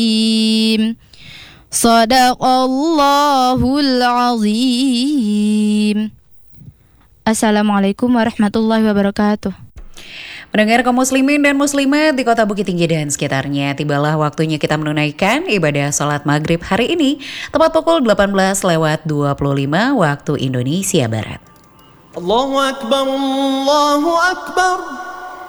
Shadaqallahul azim. Assalamualaikum warahmatullahi wabarakatuh. Pendengar kaum muslimin dan muslimat di kota Bukit Tinggi dan sekitarnya, tibalah waktunya kita menunaikan ibadah sholat maghrib hari ini, tepat pukul 18:25 waktu Indonesia Barat. Allahu Akbar, Allahu Akbar.